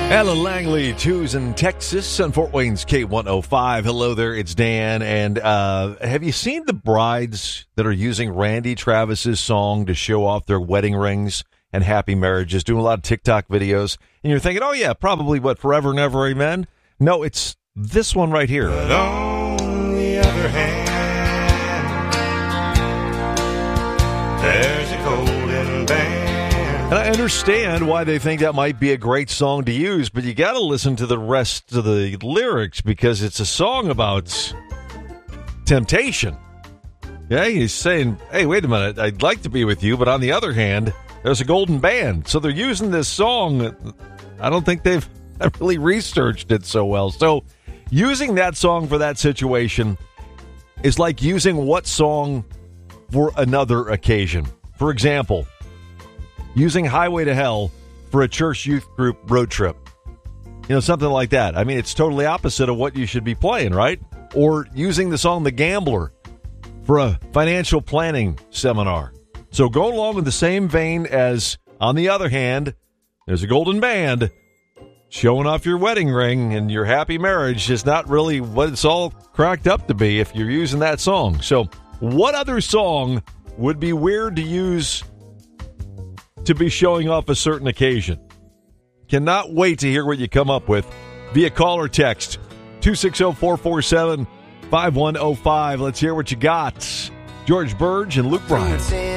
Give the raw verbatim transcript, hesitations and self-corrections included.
Alan Langley, Twos in Texas on Fort Wayne's K one oh five. Hello there, it's Dan. And uh, have you seen the brides that are using Randy Travis's song to show off their wedding rings and happy marriages, doing a lot of TikTok videos? And you're thinking, oh, yeah, probably, what, Forever and Ever, Amen? No, it's this one right here. But on the other hand, there's a golden band. And I understand why they think that might be a great song to use, but you got to listen to the rest of the lyrics because it's a song about temptation. Yeah, he's saying, hey, wait a minute, I'd like to be with you, but on the other hand, there's a golden band. So they're using this song. I don't think they've really researched it so well. So using that song for that situation is like using what song for another occasion. For example, using Highway to Hell for a church youth group road trip. You know, something like that. I mean, it's totally opposite of what you should be playing, right? Or using the song The Gambler for a financial planning seminar. So go along with the same vein as, on the other hand, there's a golden band. Showing off your wedding ring and your happy marriage is not really what it's all cracked up to be if you're using that song. So what other song would be weird to use to be showing off a certain occasion? Cannot wait to hear what you come up with via call or text two six zero, four four seven, five one zero five. Let's hear what you got. George Burge and Luke Bryan.